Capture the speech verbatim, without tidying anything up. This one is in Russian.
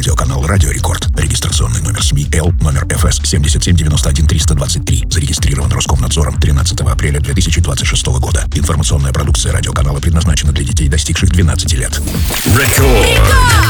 Радиоканал «Радио Рекорд». Регистрационный номер СМИ Л, номер эф эс семь семь девять один три два три. Зарегистрирован Роскомнадзором тринадцатого апреля две тысячи двадцать шестого года. Информационная продукция радиоканала предназначена для детей, достигших двенадцати лет. Рекорд.